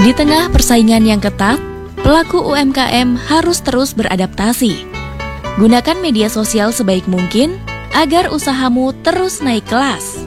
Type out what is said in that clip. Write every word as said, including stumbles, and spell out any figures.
Di tengah persaingan yang ketat, pelaku U M K M harus terus beradaptasi. Gunakan media sosial sebaik mungkin agar usahamu terus naik kelas.